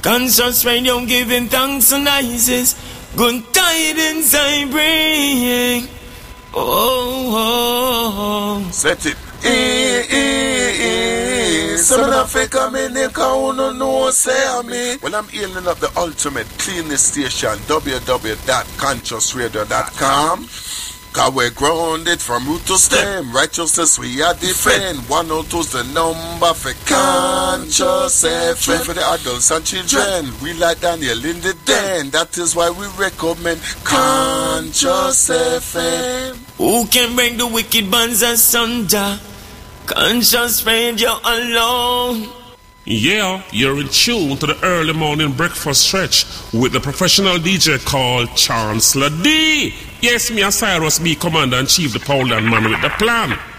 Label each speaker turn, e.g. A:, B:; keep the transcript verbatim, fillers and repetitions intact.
A: Conscious Radio giving thanks and praises. Good tidings I bring. Oh, oh, oh.
B: Set it. Eh, eh, eh. Some Africa me nigga who no know say me. Well, I'm healing up the ultimate cleanest station, w w w dot conscious radio dot com. Cause we're grounded from root to stem. Righteousness we are defend. one oh two's the number for Conscious F M. For the adults and children, we like Daniel in the den. That is why we recommend Conscious F M.
A: Who can bring the wicked bands asunder? Conscious Radio alone.
C: Yeah, you're in tune to the early morning breakfast stretch with the professional D J called Chancellor D. Yes, me and Cyrus B, Commander and Chief, the Poland man with the plan.